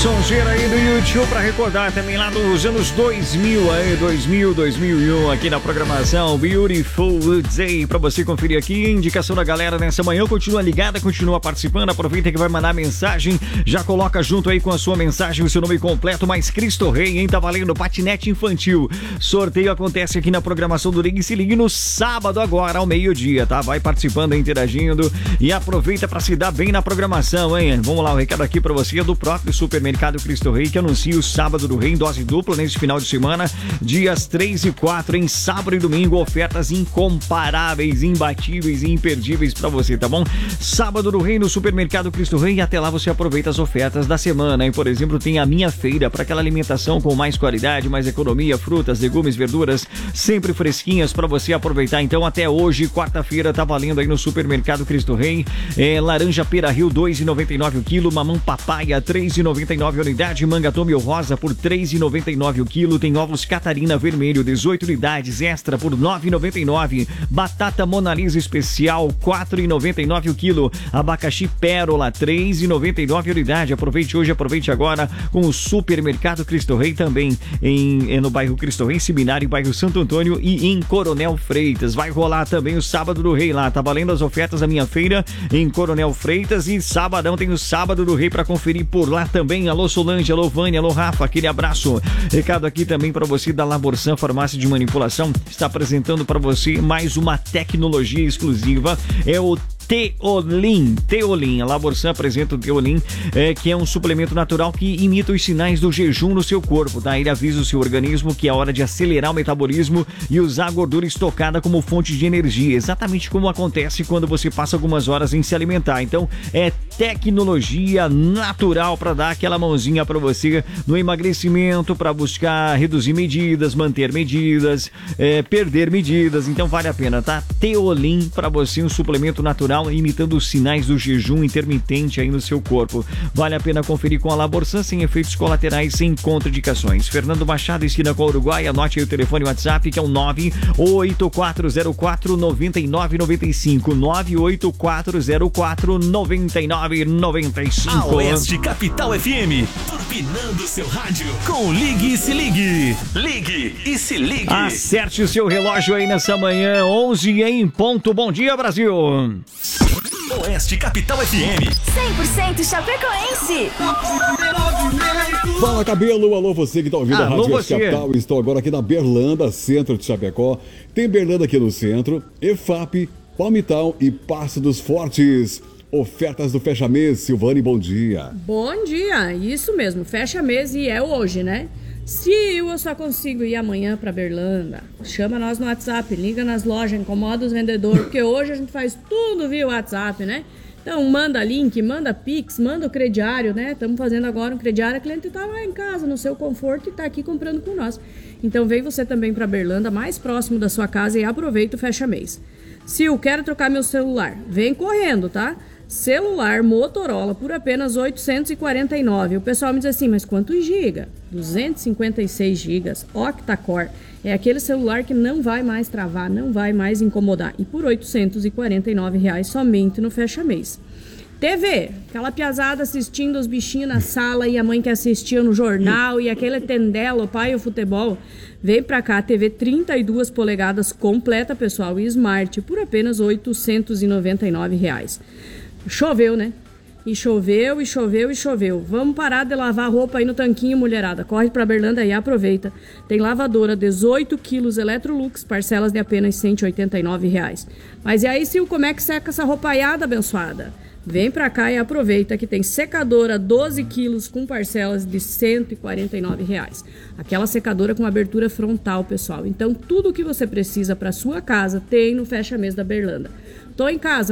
sonzeira aí do YouTube pra recordar também lá dos anos 2000 aí, 2001 aqui na programação Beautiful Day pra você conferir aqui, indicação da galera nessa manhã. Continua ligada, continua participando, aproveita que vai mandar mensagem, já coloca junto aí com a sua mensagem o seu nome completo, mais Cristo Rei, hein? Tá valendo patinete infantil. Sorteio acontece aqui na programação do Ligue e Se Ligue no sábado agora ao meio-dia, tá? Vai participando, interagindo e aproveita pra se dar bem na programação, hein? Vamos lá, o recado aqui pra você é do próprio Supermercado Cristo Rei, que anuncia o Sábado do Rei em dose dupla neste final de semana, dias 3 e 4, em sábado e domingo, ofertas incomparáveis, imbatíveis e imperdíveis pra você, tá bom? Sábado do Rei no Supermercado Cristo Rei, e até lá você aproveita as ofertas da semana, hein? Por exemplo, tem a Minha Feira, para aquela alimentação com mais qualidade, mais economia, frutas, legumes, verduras, sempre fresquinhas pra você aproveitar. Então, até hoje, quarta-feira, tá valendo aí no Supermercado Cristo Rei, laranja Pera Rio, R$ 2,99 o quilo, mamão papaya, R$ 3,99 a unidade, manga Tommy rosa por R$ 3,99 o quilo, tem ovos Catarina vermelho, 18 unidades, extra por R$ 9,99, batata Mona Lisa especial, R$ 4,99 o quilo, abacaxi Pérola, R$ 3,99 a unidade. Aproveite hoje, aproveite agora com o Supermercado Cristo Rei, também no bairro Cristo Rei, Seminário, bairro Santo Antônio e em Coronel Freitas. Vai rolar também o Sábado do Rei lá, tá valendo as ofertas da Minha Feira em Coronel Freitas, e sabadão tem o Sábado do Rei pra conferir por lá também. Alô Solange, alô Vânia, alô Rafa, aquele abraço. Recado aqui também pra você da Laborsan Farmácia de Manipulação, está apresentando pra você mais uma tecnologia exclusiva, é o Teolin. A Laborsan apresenta o Teolin, que é um suplemento natural que imita os sinais do jejum no seu corpo, tá? Ele avisa o seu organismo que é hora de acelerar o metabolismo e usar a gordura estocada como fonte de energia, exatamente como acontece quando você passa algumas horas sem se alimentar. Então, é tecnologia natural para dar aquela mãozinha para você no emagrecimento, para buscar reduzir medidas, manter medidas, perder medidas. Então, vale a pena, tá? Teolin para você, um suplemento natural imitando os sinais do jejum intermitente aí no seu corpo. Vale a pena conferir com a Laborsan, sem efeitos colaterais, sem contraindicações. Fernando Machado, esquina com a Uruguai. Anote aí o telefone e WhatsApp, que é o 98404-9995. 98404-9995. A Oeste Capital FM, turbinando seu rádio com Ligue e Se Ligue. Ligue e Se Ligue. Acerte o seu relógio aí nessa manhã, 11 em ponto. Bom dia, Brasil. Oeste Capital FM 100% chapecoense. Fala, cabelo, alô você que tá ouvindo a Rádio Oeste Capital. Estou agora aqui na Berlanda, centro de Chapecó. Tem Berlanda aqui no centro, EFAP, Palmital e Passo dos Fortes. Ofertas do Fecha Mês. Silvane, bom dia. Bom dia, isso mesmo, fecha mês, e é hoje, né? Se eu só consigo ir amanhã pra Berlanda, chama nós no WhatsApp, liga nas lojas, incomoda os vendedores, porque hoje a gente faz tudo via WhatsApp, né? Então manda link, manda Pix, manda o crediário, né? Estamos fazendo agora um crediário, a cliente tá lá em casa, no seu conforto, e tá aqui comprando com nós. Então vem você também pra Berlanda, mais próximo da sua casa, e aproveita o Fecha Mês. Sil, quero trocar meu celular, vem correndo, tá? Celular Motorola por apenas R$ 849. O pessoal me diz assim, mas quantos giga? 256 gigas, octa-core. É aquele celular que não vai mais travar, não vai mais incomodar. E por R$ 849 somente no Fecha Mês. TV, aquela piazada assistindo os bichinhos na sala e a mãe que assistia no jornal e aquele tendelo, o pai o futebol. Vem pra cá, TV 32 polegadas completa, pessoal, e Smart por apenas R$ 899. Choveu, né? E choveu, e choveu, e choveu. Vamos parar de lavar roupa aí no tanquinho, mulherada. Corre pra Berlanda e aproveita. Tem lavadora 18 quilos Electrolux, parcelas de apenas R$ 189. Mas e aí, Sil, como é que seca essa roupaiada, abençoada? Vem pra cá e aproveita que tem secadora 12 quilos com parcelas de R$ 149. Aquela secadora com abertura frontal, pessoal. Então, tudo o que você precisa pra sua casa tem no Fecha Mês da Berlanda. Tô em casa.